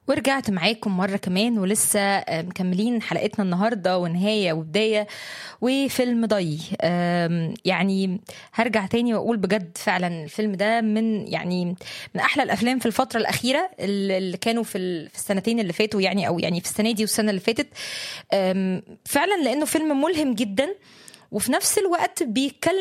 ورجعت معاكم مرة كمان ولسه مكملين حلقتنا النهاردة ونهاية وبداية وفيلم ضي. يعني هرجع تاني وأقول بجد فعلا الفيلم ده من أحلى الأفلام في الفترة الأخيرة اللي كانوا في السنتين اللي فاتوا، يعني أو يعني في السنة دي والسنة اللي فاتت. فعلا لأنه فيلم ملهم جدا وفي نفس الوقت بيتكلم